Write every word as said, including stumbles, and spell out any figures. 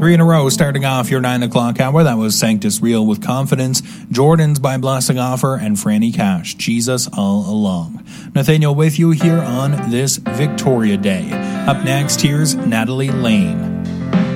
Three in a row starting off your nine o'clock hour. That was Sanctus Real with Confidence, Jordan's by Blessing Offer, and Franny Cash, Jesus All Along. Nathaniel with you here on this Victoria Day. Up next, here's Natalie Lane.